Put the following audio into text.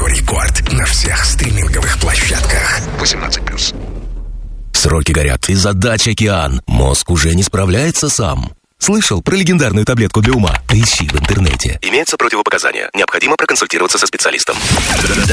Радио Рекорд на всех стриминговых площадках. 18+. Сроки горят, и задач океан. Мозг уже не справляется сам. Слышал про легендарную таблетку для ума? Поищи в интернете. Имеются противопоказания. Необходимо проконсультироваться со специалистом.